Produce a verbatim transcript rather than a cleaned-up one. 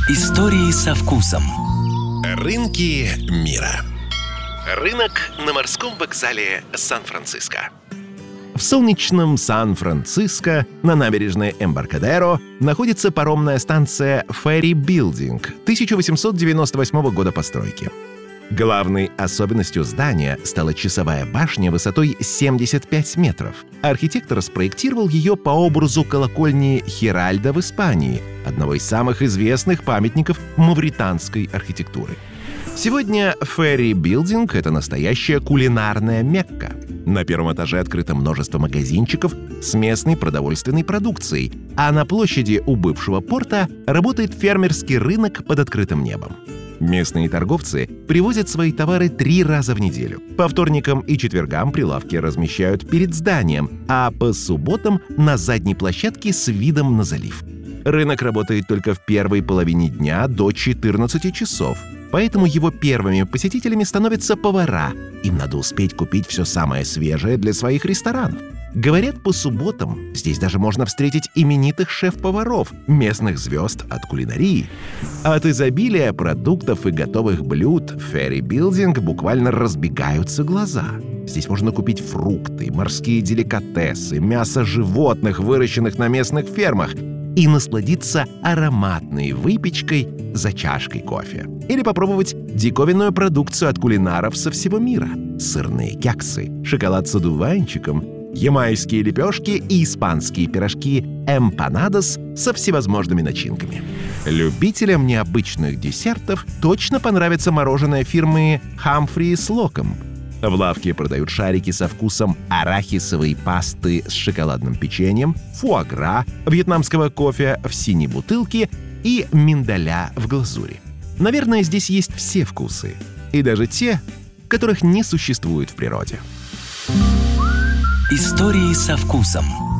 Истории со вкусом. Рынки мира. Рынок на морском вокзале Сан-Франциско. В солнечном Сан-Франциско на набережной Эмбаркадеро находится паромная станция Ferry Building тысяча восемьсот девяносто восьмого года постройки. Главной особенностью здания стала часовая башня высотой семьдесят пять метров. Архитектор спроектировал ее по образу колокольни Хиральда в Испании, одного из самых известных памятников мавританской архитектуры. Сегодня Ferry Building — это настоящая кулинарная Мекка. На первом этаже открыто множество магазинчиков с местной продовольственной продукцией, а на площади у бывшего порта работает фермерский рынок под открытым небом. Местные торговцы привозят свои товары три раза в неделю. По вторникам и четвергам прилавки размещают перед зданием, а по субботам на задней площадке с видом на залив. Рынок работает только в первой половине дня до четырнадцати часов, поэтому его первыми посетителями становятся повара. Им надо успеть купить все самое свежее для своих ресторанов. Говорят, по субботам здесь даже можно встретить именитых шеф-поваров, местных звезд от кулинарии. От изобилия продуктов и готовых блюд в Ferry Building буквально разбегаются глаза. Здесь можно купить фрукты, морские деликатесы, мясо животных, выращенных на местных фермах, и насладиться ароматной выпечкой за чашкой кофе. Или попробовать диковинную продукцию от кулинаров со всего мира. Сырные кексы, шоколад с одуванчиком, ямайские лепешки и испанские пирожки эмпанадос со всевозможными начинками. Любителям необычных десертов точно понравится мороженое фирмы Хамфри с Локом. В лавке продают шарики со вкусом арахисовой пасты с шоколадным печеньем, фуагра, вьетнамского кофе в синей бутылке и миндаля в глазури. Наверное, здесь есть все вкусы, и даже те, которых не существует в природе. Истории со вкусом.